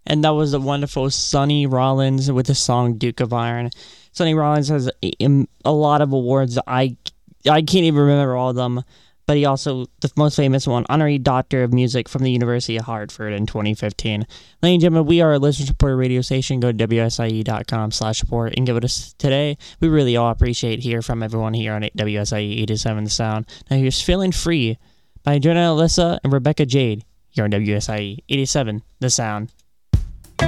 And that was the wonderful Sonny Rollins with the song Duke of Iron. Sonny Rollins has a lot of awards. I can't even remember all of them, but he also, the most famous one, Honorary Doctor of Music from the University of Hartford in 2015. Ladies and gentlemen, we are a listener-supported radio station. Go to WSIE.com/support and give it us today. We really all appreciate hearing from everyone here on WSIE 87 The Sound. Now here's Feeling Free by Jonah Alyssa and Rebecca Jade here on WSIE 87 The Sound.